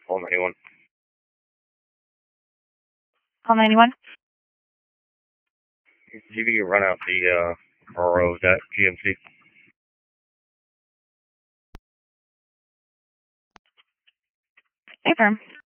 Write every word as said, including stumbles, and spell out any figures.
Call ninety-one. Call ninety-one. See if you can run out the uh, R Os at G M C. Affirm.